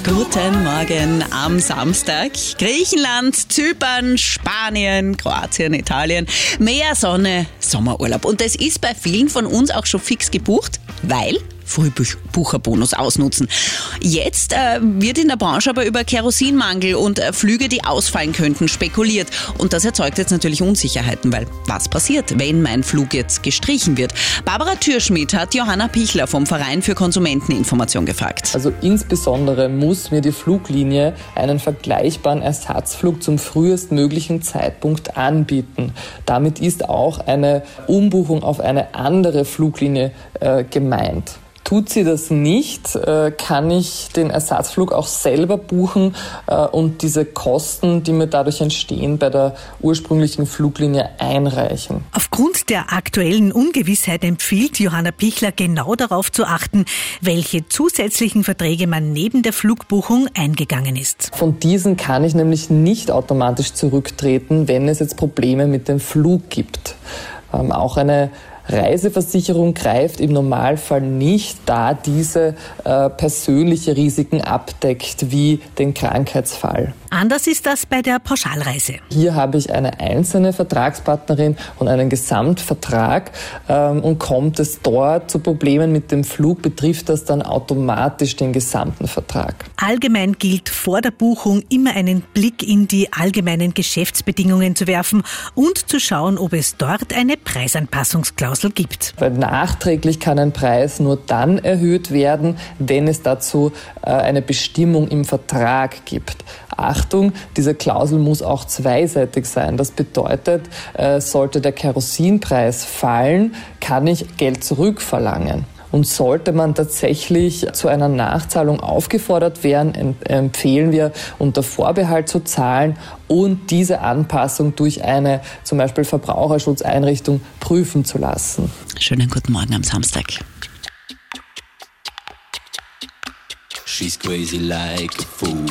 Guten Morgen am Samstag. Griechenland, Zypern, Spanien, Kroatien, Italien. Mehr Sonne, Sommerurlaub. Und das ist bei vielen von uns auch schon fix gebucht, weil Frühbucherbonus ausnutzen. Jetzt wird in der Branche aber über Kerosinmangel und Flüge, die ausfallen könnten, spekuliert. Und das erzeugt jetzt natürlich Unsicherheiten, weil was passiert, wenn mein Flug jetzt gestrichen wird? Barbara Thürschmidt hat Johanna Pichler vom Verein für Konsumenteninformation gefragt. Also insbesondere muss mir die Fluglinie einen vergleichbaren Ersatzflug zum frühestmöglichen Zeitpunkt anbieten. Damit ist auch eine Umbuchung auf eine andere Fluglinie gemeint. Tut sie das nicht, kann ich den Ersatzflug auch selber buchen und diese Kosten, die mir dadurch entstehen, bei der ursprünglichen Fluglinie einreichen. Aufgrund der aktuellen Ungewissheit empfiehlt Johanna Pichler genau darauf zu achten, welche zusätzlichen Verträge man neben der Flugbuchung eingegangen ist. Von diesen kann ich nämlich nicht automatisch zurücktreten, wenn es jetzt Probleme mit dem Flug gibt. Auch eine Reiseversicherung greift im Normalfall nicht, da diese persönliche Risiken abdeckt, wie den Krankheitsfall. Anders ist das bei der Pauschalreise. Hier habe ich eine einzelne Vertragspartnerin und einen Gesamtvertrag und kommt es dort zu Problemen mit dem Flug, betrifft das dann automatisch den gesamten Vertrag. Allgemein gilt vor der Buchung immer einen Blick in die allgemeinen Geschäftsbedingungen zu werfen und zu schauen, ob es dort eine Preisanpassungsklausel gibt. Weil nachträglich kann ein Preis nur dann erhöht werden, wenn es dazu eine Bestimmung im Vertrag gibt. Achtung, diese Klausel muss auch zweiseitig sein. Das bedeutet, sollte der Kerosinpreis fallen, kann ich Geld zurückverlangen. Und sollte man tatsächlich zu einer Nachzahlung aufgefordert werden, empfehlen wir, unter Vorbehalt zu zahlen und diese Anpassung durch eine zum Beispiel Verbraucherschutzeinrichtung prüfen zu lassen. Schönen guten Morgen am Samstag. She's crazy like a fool.